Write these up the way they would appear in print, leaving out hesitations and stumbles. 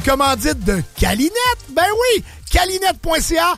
commandite de Calinette. Ben oui, calinette.ca,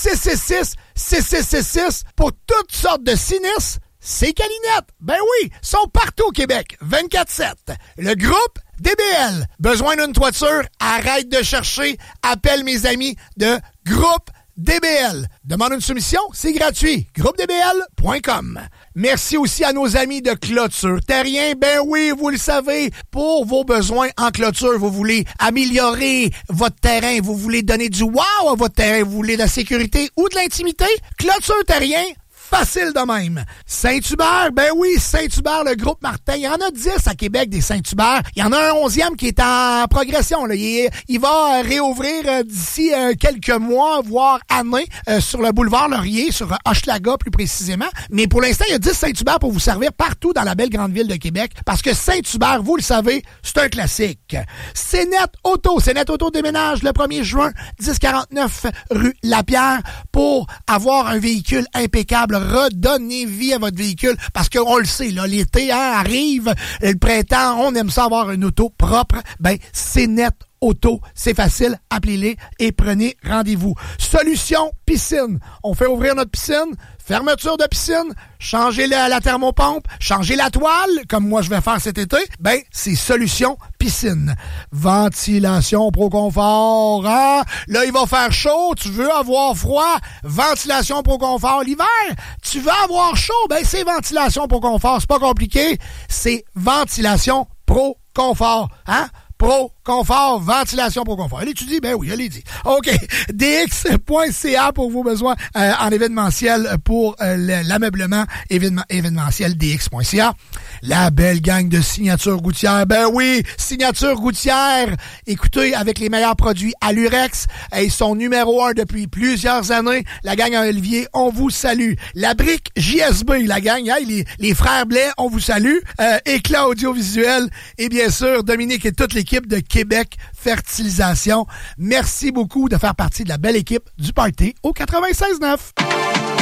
666-6666 pour toutes sortes de sinistres. C'est Calinette. Ben oui, ils sont partout au Québec, 24/7. Le groupe DBL. Besoin d'une toiture? Arrête de chercher. Appelle mes amis de Groupe DBL. Demande une soumission, c'est gratuit. GroupeDBL.com. Merci aussi à nos amis de Clôture Terrien. Ben oui, vous le savez, pour vos besoins en clôture, vous voulez améliorer votre terrain, vous voulez donner du wow à votre terrain, vous voulez de la sécurité ou de l'intimité. Clôture Terrien, facile de même. Saint-Hubert, ben oui, Saint-Hubert, le groupe Martin. Il y en a 10 à Québec des Saint-Hubert. Il y en a un 11e qui est en progression. Là. Il va réouvrir d'ici quelques mois, voire années, sur le boulevard Laurier, sur Hochelaga plus précisément. Mais pour l'instant, il y a 10 Saint-Hubert pour vous servir partout dans la belle grande ville de Québec. Parce que Saint-Hubert, vous le savez, c'est un classique. CNET Auto déménage le 1er juin, 1049 rue Lapierre, pour avoir un véhicule impeccable. Redonnez vie à votre véhicule parce qu'on le sait, là, l'été arrive, le printemps, on aime ça avoir une auto propre. Ben, CNET Auto, c'est facile, appelez-les et prenez rendez-vous. Solution piscine. On fait ouvrir notre piscine, fermeture de piscine, changer la thermopompe, changer la toile, comme moi je vais faire cet été. Ben, c'est Solution piscine. Ventilation Proconfort, hein? Là, il va faire chaud, tu veux avoir froid, ventilation Proconfort. L'hiver, tu veux avoir chaud, ben c'est ventilation Proconfort. C'est pas compliqué, c'est ventilation Proconfort, hein? Confort, ventilation Proconfort. Elle étudie? Ben oui, elle est dit. OK. DX.ca pour vos besoins en événementiel pour l'ameublement événementiel DX.ca. La belle gang de Signature Gouttière. Ben oui, Signature Gouttière. Écoutez, avec les meilleurs produits à l'Urex. Ils sont numéro 1 depuis plusieurs années. La gang à Olivier, on vous salue. La brique JSB, la gang, hein, les frères Blais, on vous salue. Éclat audiovisuel. Et bien sûr, Dominique et toute l'équipe de Québec Fertilisation. Merci beaucoup de faire partie de la belle équipe du Party au 96.9.